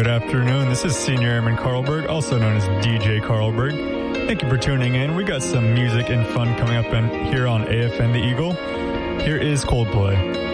Good afternoon. This is Senior Airman Carlberg, also known as DJ Carlberg. Thank you for tuning in. We got some music and fun coming up here on AFN The Eagle. Here is Coldplay.